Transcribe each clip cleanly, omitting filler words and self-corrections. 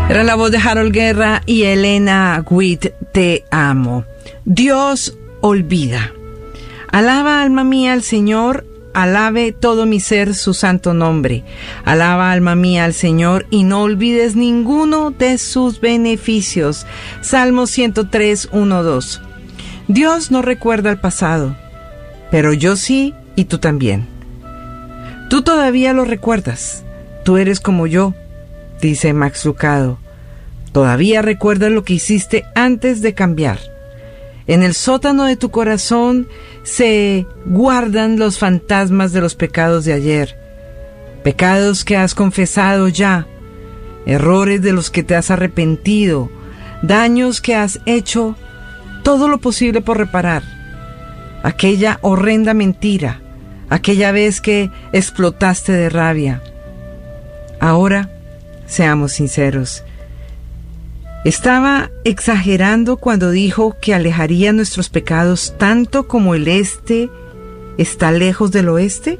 Era la voz de Harold Guerra y Elena Witt, Te amo. Dios olvida. Alaba, alma mía, al Señor, alabe todo mi ser su santo nombre. Alaba, alma mía, al Señor, y no olvides ninguno de sus beneficios. Salmo 103, 1, 2. Dios no recuerda el pasado, pero yo sí, y tú también. Tú todavía lo recuerdas. Tú eres como yo, dice Max Lucado. Todavía recuerdas lo que hiciste antes de cambiar. En el sótano de tu corazón se guardan los fantasmas de los pecados de ayer. Pecados que has confesado ya. Errores de los que te has arrepentido. Daños que has hecho todo lo posible por reparar. Aquella horrenda mentira. Aquella vez que explotaste de rabia. Ahora, seamos sinceros. ¿Estaba exagerando cuando dijo que alejaría nuestros pecados tanto como el este está lejos del oeste?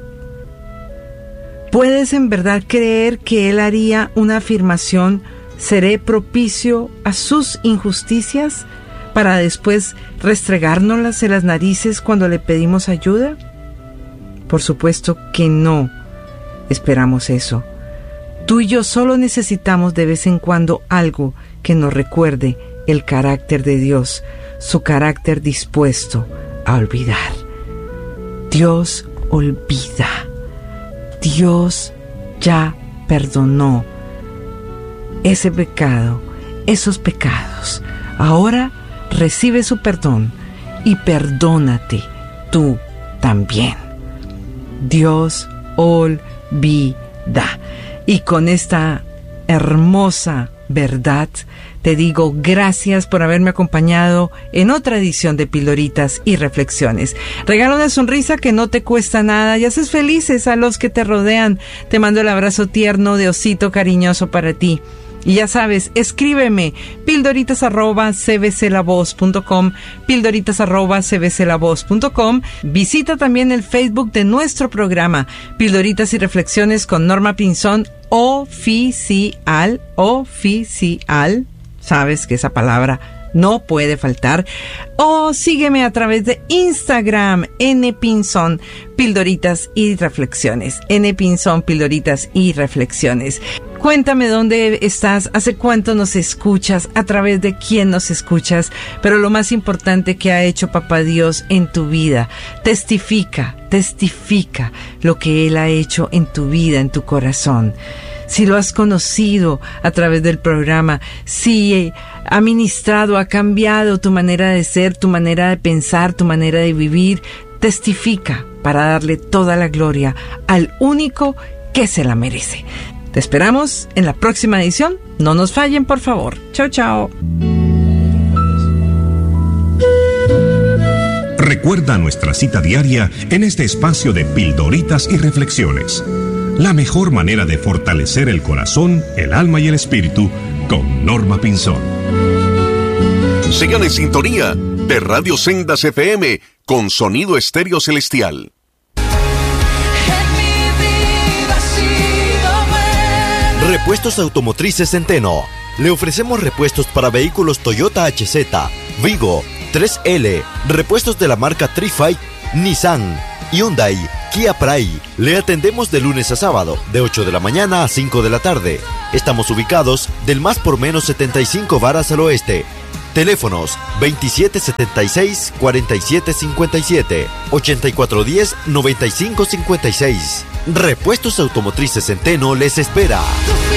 ¿Puedes en verdad creer que él haría una afirmación, seré propicio a sus injusticias, para después restregárnoslas en las narices cuando le pedimos ayuda? Por supuesto que no esperamos eso. Tú y yo solo necesitamos de vez en cuando algo que nos recuerde el carácter de Dios, su carácter dispuesto a olvidar. Dios olvida. Dios ya perdonó ese pecado, esos pecados. Ahora recibe su perdón y perdónate tú también. Dios olvida. Y con esta hermosa verdad te digo gracias por haberme acompañado en otra edición de Pildoritas y Reflexiones. Regala una sonrisa que no te cuesta nada y haces felices a los que te rodean. Te mando el abrazo tierno de osito cariñoso para ti. Y ya sabes, escríbeme pildoritas@cbclavoz.com, pildoritas@cbclavoz.com. Visita también el Facebook de nuestro programa, Pildoritas y Reflexiones con Norma Pinzón oficial. Sabes que esa palabra no puede faltar. O sígueme a través de Instagram, npinzón, Pildoritas y Reflexiones. npinzón, Pildoritas y Reflexiones. Cuéntame dónde estás, hace cuánto nos escuchas, a través de quién nos escuchas, pero lo más importante que ha hecho Papá Dios en tu vida. Testifica lo que Él ha hecho en tu vida, en tu corazón. Si lo has conocido a través del programa, si ha ministrado, ha cambiado tu manera de ser, tu manera de pensar, tu manera de vivir, testifica para darle toda la gloria al único que se la merece. Te esperamos en la próxima edición. No nos fallen, por favor. Chao, chao. Recuerda nuestra cita diaria en este espacio de Pildoritas y Reflexiones. La mejor manera de fortalecer el corazón, el alma y el espíritu con Norma Pinzón. Sigan en sintonía de Radio Sendas FM con sonido estéreo celestial. Repuestos Automotrices Centeno. Le ofrecemos repuestos para vehículos Toyota HZ, Vigo, 3L, repuestos de la marca Tri-Fight, Nissan, Hyundai, Kia Pride. Le atendemos de lunes a sábado, de 8 de la mañana a 5 de la tarde. Estamos ubicados del Más por Menos 75 varas al oeste. Teléfonos 2776-4757, 8410-9556. Repuestos Automotrices Centeno les espera.